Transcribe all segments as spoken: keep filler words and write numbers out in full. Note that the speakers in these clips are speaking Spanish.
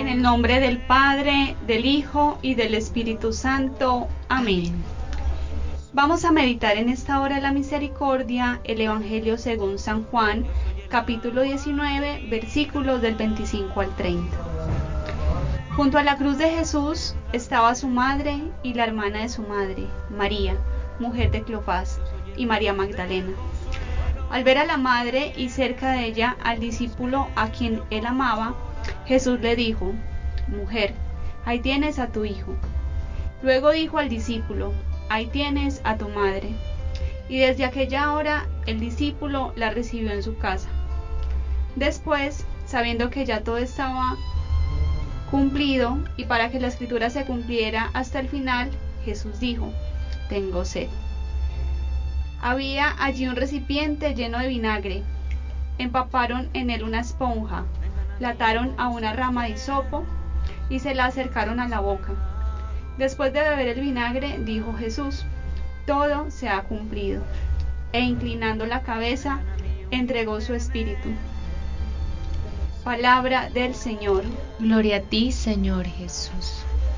En el nombre del Padre, del Hijo y del Espíritu Santo. Amén. Vamos a meditar en esta hora de la misericordia el Evangelio según San Juan, capítulo diecinueve, versículos del veinticinco al treinta. Junto a la cruz de Jesús estaba su madre y la hermana de su madre, María, mujer de Cleofás, y María Magdalena. Al ver a la madre y cerca de ella al discípulo a quien él amaba, Jesús le dijo: Mujer, ahí tienes a tu hijo. Luego dijo al discípulo: Ahí tienes a tu madre. Y desde aquella hora el discípulo la recibió en su casa. Después, sabiendo que ya todo estaba cumplido y para que la escritura se cumpliera hasta el final, Jesús dijo: Tengo sed. Había allí un recipiente lleno de vinagre. Empaparon en él una esponja, la ataron a una rama de hisopo y se la acercaron a la boca. Después de beber el vinagre, dijo Jesús: Todo se ha cumplido. E inclinando la cabeza, entregó su espíritu. Palabra del Señor. Gloria a ti, Señor Jesús.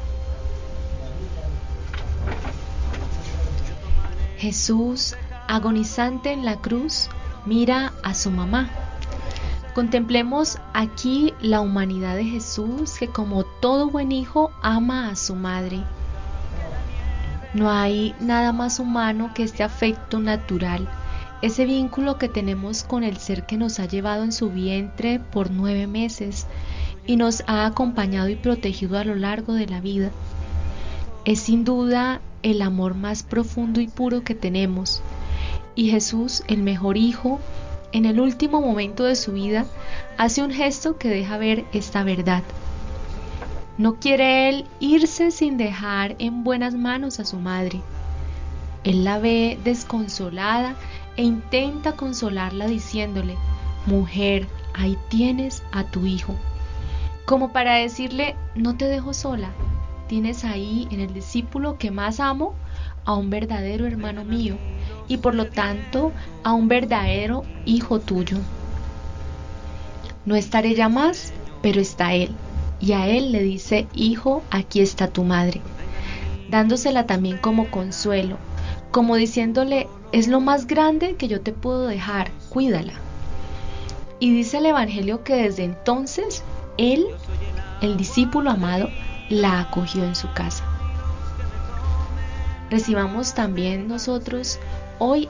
Jesús, agonizante en la cruz, mira a su mamá. Contemplemos aquí la humanidad de Jesús, que como todo buen hijo ama a su madre. No hay nada más humano que este afecto natural, ese vínculo que tenemos con el ser que nos ha llevado en su vientre por nueve meses y nos ha acompañado y protegido a lo largo de la vida. Es sin duda el amor más profundo y puro que tenemos, y Jesús, el mejor hijo, en el último momento de su vida, hace un gesto que deja ver esta verdad. No quiere él irse sin dejar en buenas manos a su madre. Él la ve desconsolada e intenta consolarla diciéndole: Mujer, ahí tienes a tu hijo. Como para decirle: no te dejo sola, tienes ahí en el discípulo que más amo a un verdadero hermano mío, y por lo tanto a un verdadero hijo tuyo. No estaré ya más, pero está él, y a él le dice: Hijo, aquí está tu madre, dándosela también como consuelo, como diciéndole: es lo más grande que yo te puedo dejar, cuídala. Y dice el Evangelio que desde entonces él, el discípulo amado, la acogió en su casa. Recibamos también nosotros hoy